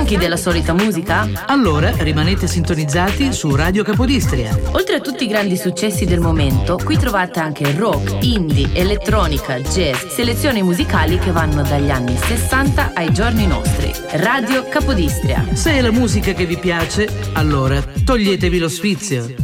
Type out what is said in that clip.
Stanchi della solita musica? Allora rimanete sintonizzati su Radio Capodistria. Oltre a tutti i grandi successi del momento, qui trovate anche rock, indie, elettronica, jazz, selezioni musicali che vanno dagli anni 60 ai giorni nostri. Radio Capodistria. Se è la musica che vi piace, allora toglietevi lo sfizio.